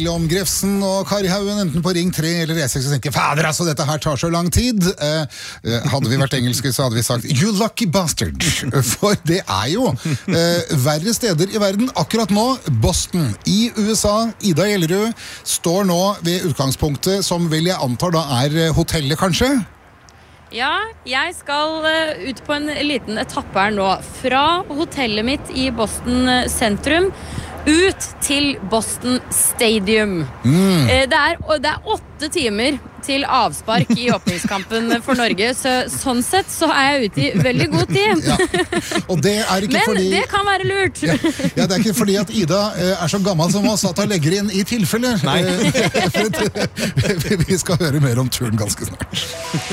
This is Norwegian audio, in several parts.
Om Grefsen og Kari Haugen, enten på Ring 3 eller E6, så tenker jeg, fader, altså, dette her tar så lang tid. Hadde vi vært engelske, så hadde vi sagt, you lucky bastard. For det jo verre steder i verden. Akkurat nå, Boston i USA, Ida Gjellerud, står nå ved utgangspunktet, som vel jeg antar da hotellet, kanskje? Ja, jeg skal ut på en liten etappe her nå. Fra hotellet mitt i Boston sentrum, ut til Boston Stadium. Det er 8 timer til avspark i åpningskampen for Norge, så sånn sett så jeg ute i veldig god tid. Ja. Og det ikke men fordi... det kan være lurt. Ja, det ikke fordi at Ida så gammel som oss at hun legger inn i tilfelle. Nei. Vi skal høre mer om turen ganske snart.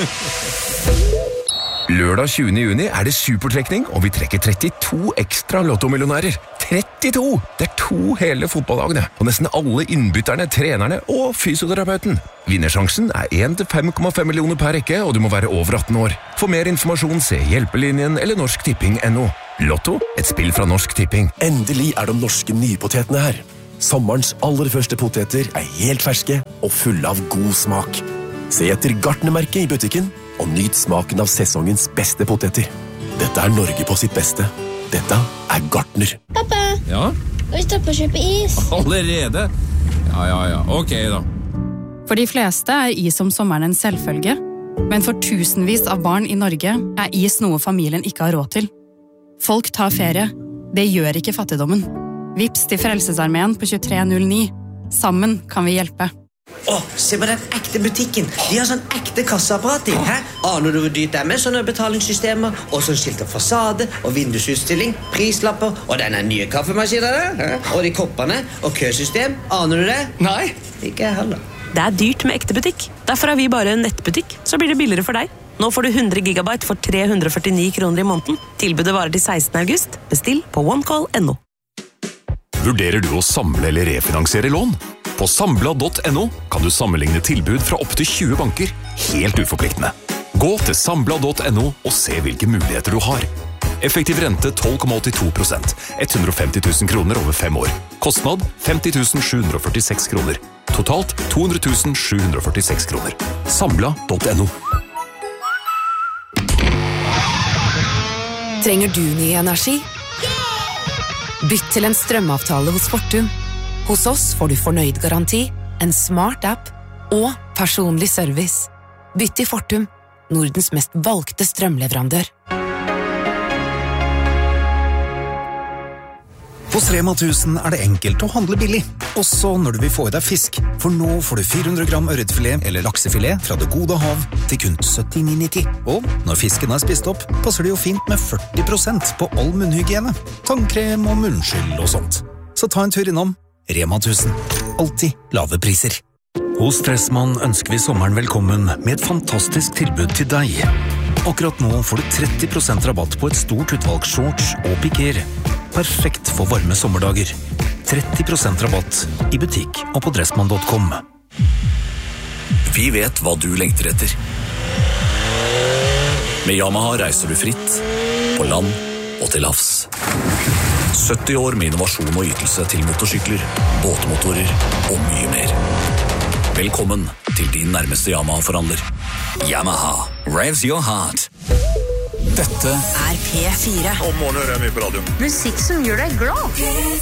Lørdag 20. juni det supertrekning, og vi trekker 32 ekstra lottomillionærer. 32! Det 2 hele fotballagene, og nesten alle innbytterne, trenerne og fysioterapeuten. Vinnersjansen 1 til 5,5 millioner per rekke, og du må være over 18 år. For mer informasjon, se Hjelpelinjen eller norsktipping.no. Lotto, et spill fra Norsk Tipping. Endelig de norske nypotetene her. Sommerens aller første poteter helt ferske og fulle av god smak. Se etter Gartnermerket i butikken, og nyt smaken av sesongens beste poteter. Dette Norge på sitt beste. Dette Gartner. Pappa, Ja? vi står på å kjøpe is. Allerede? Ja, ok da. For de fleste is om sommeren en selvfølge, men for tusenvis av barn i Norge is noe familien ikke har råd til. Folk tar ferie. Det gjør ikke fattigdommen. Vips til Frelsesarmeen på 2309. Sammen kan vi hjelpe. Se på den ekte butikken. De har sånn ekte kasseapparat i. Aner du hvor dyrt det med sånne betalingssystemer? Og sånn skilt av fasade og vindusutstilling, prislapper og denne nye kaffemaskinen der. Og de koppene og køsystem. Aner du det? Nei, ikke jeg heller. Det dyrt med ekte butikk. Derfor har vi bare en nettbutikk, så blir det billigere for deg. Nå får du 100 gigabyte for 349 kroner i måneden. Tilbudet varer til 16. august. Bestill på onecall.no. Vurderer du å samle eller refinansiere lån? På Sambla.no kan du sammenligne tilbud fra opp til 20 banker, helt uforpliktende. Gå til Sambla.no og se hvilke muligheter du har. Effektiv rente 12,82%, 150 000 kroner over 5 år. Kostnad 50 746 kroner. Totalt 200 746 kroner. Sambla.no. Trenger du ny energi? Bytt til en strømavtale hos Fortum. Hos oss får du fornøyd garanti, en smart app og personlig service. Bytt til Fortum, Nordens mest valgte strømleverandør. Hos Rema 1000 det enkelt å handle billig, også når du vil få i deg fisk. For nå får du 400 gram ørretfilet eller laksefilet fra det gode hav til kun 79,90. Og når fisken spist opp, passer det jo fint med 40% på all munnhygiene, tannkrem og munnskyld og sånt. Så ta en tur innom Rema 1000. Alltid lave priser. Hos Dressmann ønsker vi sommeren velkommen med et fantastisk tilbud til deg. Akkurat nå får du 30% rabatt på et stort utvalg shorts og piker. Perfekt for varme sommerdager. 30% rabatt i butikk og på dressmann.com. Vi vet hva du lengter etter. Med Yamaha reiser du fritt, på land og til havs. 70 år med innovasjon og ytelse til motorsykler, båtmotorer og mye mer. Velkommen til din nærmeste Yamaha-forhandler. Yamaha, revs your heart. Dette P4. Om morgenen hører jeg mye på radio. Musikk som gjør deg glad.